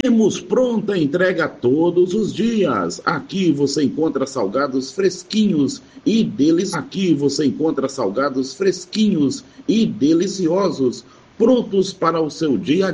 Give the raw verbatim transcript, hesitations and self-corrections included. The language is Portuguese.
Temos pronta entrega todos os dias. Aqui você encontra salgados fresquinhos e deliciosos. Aqui você encontra salgados fresquinhos e deliciosos, prontos para o seu dia a dia.